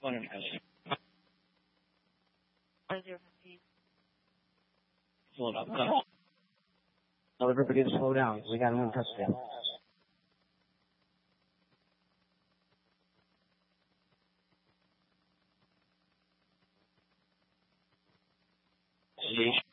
One and a half. Hold up. Tell everybody to slow down. We got one touchdown. Yeesh.